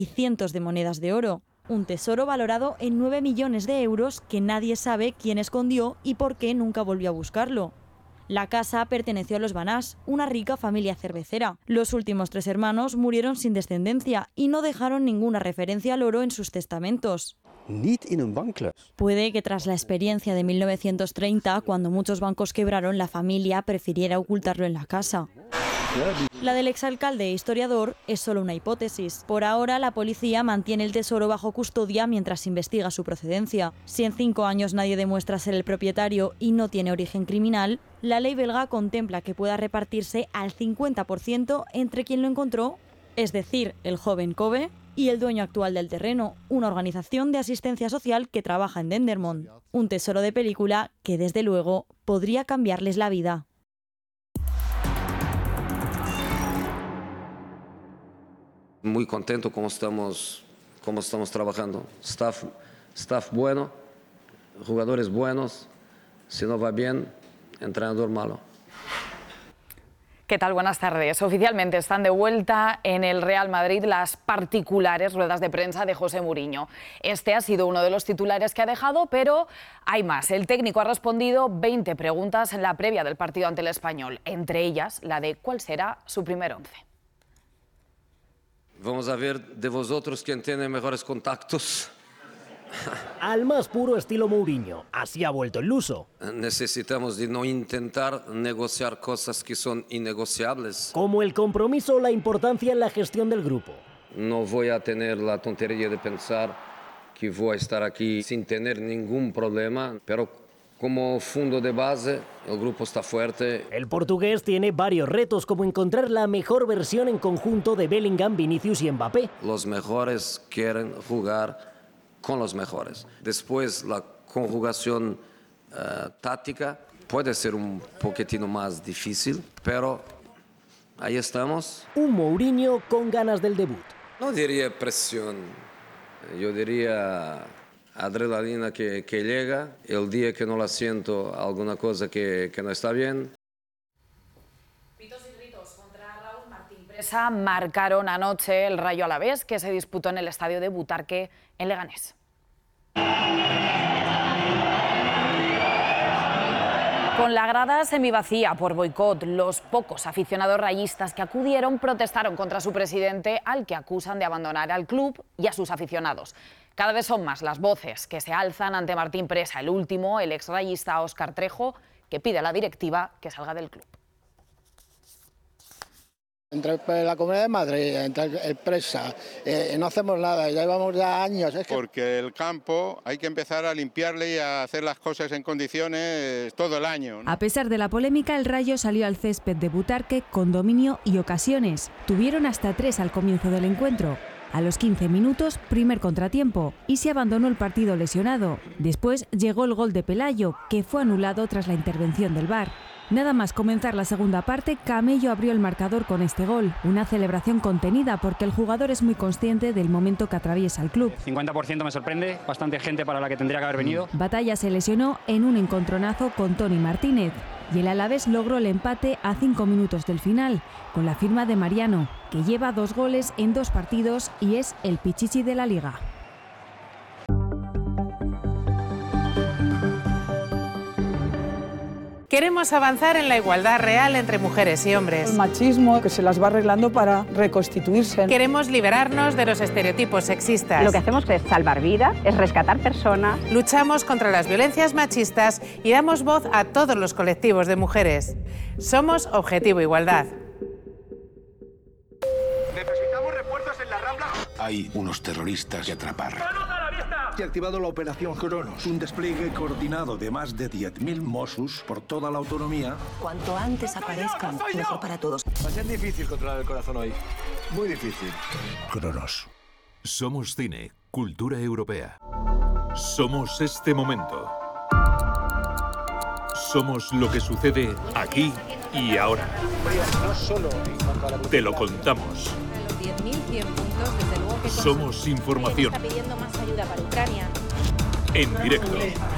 y cientos de monedas de oro. Un tesoro valorado en 9 millones de euros que nadie sabe quién escondió y por qué nunca volvió a buscarlo. La casa perteneció a los Banás, una rica familia cervecera. Los últimos 3 hermanos murieron sin descendencia y no dejaron ninguna referencia al oro en sus testamentos. Puede que tras la experiencia de 1930, cuando muchos bancos quebraron, la familia prefiriera ocultarlo en la casa. La del exalcalde e historiador es solo una hipótesis. Por ahora, la policía mantiene el tesoro bajo custodia mientras investiga su procedencia. Si en 5 años nadie demuestra ser el propietario y no tiene origen criminal, la ley belga contempla que pueda repartirse al 50% entre quien lo encontró, es decir, el joven Kobe, y el dueño actual del terreno, una organización de asistencia social que trabaja en Dendermonde. Un tesoro de película que, desde luego, podría cambiarles la vida. Muy contento cómo estamos trabajando. Staff bueno, jugadores buenos. Si no va bien, entrenador malo. ¿Qué tal? Buenas tardes. Oficialmente están de vuelta en el Real Madrid las particulares ruedas de prensa de José Mourinho. Este ha sido uno de los titulares que ha dejado, pero hay más. El técnico ha respondido 20 preguntas en la previa del partido ante el Español, entre ellas la de ¿cuál será su primer once? Vamos a ver de vosotros quién tiene mejores contactos. Al más puro estilo Mourinho, así ha vuelto el luso. Necesitamos de no intentar negociar cosas que son innegociables. Como el compromiso o la importancia en la gestión del grupo. No voy a tener la tontería de pensar que voy a estar aquí sin tener ningún problema, pero como fondo de base, el grupo está fuerte. El portugués tiene varios retos, como encontrar la mejor versión en conjunto de Bellingham, Vinicius y Mbappé. Los mejores quieren jugar con los mejores. Después, la conjugación táctica puede ser un poquitino más difícil, pero ahí estamos. Un Mourinho con ganas del debut. No diría presión, yo diría adrenalina que llega. El día que no la siento, alguna cosa que no está bien. Pitos y gritos contra Raúl Martín Presa marcaron anoche el Rayo Alavés, que se disputó en el estadio de Butarque, en Leganés. Con la grada semivacía por boicot, los pocos aficionados rayistas que acudieron protestaron contra su presidente, al que acusan de abandonar al club y a sus aficionados. Cada vez son más las voces que se alzan ante Martín Presa, el último, el exrayista Óscar Trejo, que pide a la directiva que salga del club. Entre la Comunidad de Madrid, entre el Presa, no hacemos nada, ya llevamos ya años. Porque el campo hay que empezar a limpiarle y a hacer las cosas en condiciones todo el año, ¿no? A pesar de la polémica, el Rayo salió al césped de Butarque con dominio y ocasiones. Tuvieron hasta 3 al comienzo del encuentro. A los 15 minutos, primer contratiempo, y se abandonó el partido lesionado. Después llegó el gol de Pelayo, que fue anulado tras la intervención del VAR. Nada más comenzar la segunda parte, Camello abrió el marcador con este gol. Una celebración contenida porque el jugador es muy consciente del momento que atraviesa el club. 50% me sorprende, bastante gente para la que tendría que haber venido. Batalla se lesionó en un encontronazo con Toni Martínez y el Alavés logró el empate a 5 minutos del final, con la firma de Mariano, que lleva 2 goles en 2 partidos y es el pichichi de la liga. Queremos avanzar en la igualdad real entre mujeres y hombres. El machismo que se las va arreglando para reconstituirse. Queremos liberarnos de los estereotipos sexistas. Lo que hacemos es salvar vidas, es rescatar personas. Luchamos contra las violencias machistas y damos voz a todos los colectivos de mujeres. Somos Objetivo Igualdad. Necesitamos refuerzos en la Rambla. Hay unos terroristas que atrapar. Se ha activado la operación Cronos, un despliegue coordinado de más de 10.000 Mossos por toda la autonomía. Cuanto antes aparezcan, mejor para todos. Va a ser difícil controlar el corazón hoy. Muy difícil. Cronos. Somos cine, cultura europea. Somos este momento. Somos lo que sucede aquí y ahora. Te lo contamos. 10.100 puntos, desde luego que somos información. Está pidiendo más ayuda para Ucrania. En directo.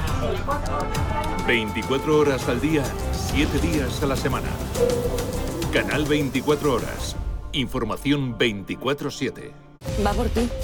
24 horas al día, 7 días a la semana. Canal 24 horas. Información 24/7. Va por ti.